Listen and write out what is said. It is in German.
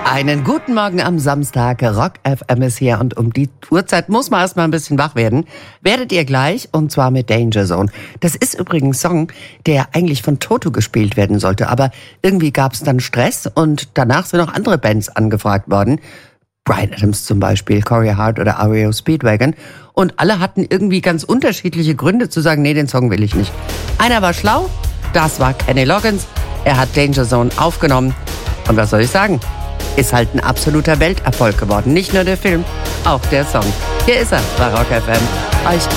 Einen guten Morgen am Samstag. Rock FM ist hier und um die Uhrzeit muss man erstmal ein bisschen wach werden. Werdet ihr gleich, und zwar mit Danger Zone. Das ist übrigens ein Song, der eigentlich von Toto gespielt werden sollte, aber irgendwie gab es dann Stress und danach sind noch andere Bands angefragt worden. Bryan Adams zum Beispiel, Corey Hart oder REO Speedwagon. Und alle hatten irgendwie ganz unterschiedliche Gründe zu sagen, nee, den Song will ich nicht. Einer war schlau, das war Kenny Loggins. Er hat Danger Zone aufgenommen. Und was soll ich sagen? Ist halt ein absoluter Welterfolg geworden. Nicht nur der Film, auch der Song. Hier ist er bei Rock FM. Euch